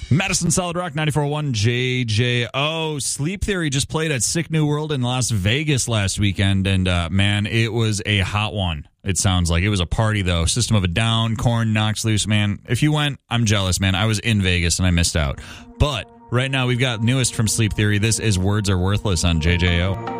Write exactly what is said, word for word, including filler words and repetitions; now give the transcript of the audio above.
Madison Solid Rock ninety-four point one J J O. Sleep Theory just played at Sick New World in Las Vegas last weekend, and uh, man, it was a hot one. It sounds like it was a party, though. System of a Down, Korn, Knox Loose, man. If you went, I'm jealous, man. I was in Vegas and I missed out. But right now we've got newest from Sleep Theory. This is Words Are Worthless on J J O.